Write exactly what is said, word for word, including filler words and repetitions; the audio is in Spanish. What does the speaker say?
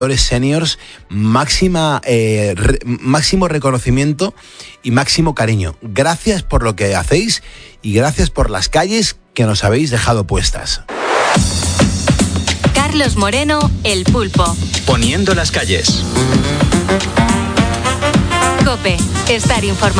seniors, máxima, eh, re, máximo reconocimiento y máximo cariño. Gracias por lo que hacéis y gracias por las calles que nos habéis dejado puestas. Carlos Moreno, El Pulpo. Poniendo las calles. COPE, estar informado.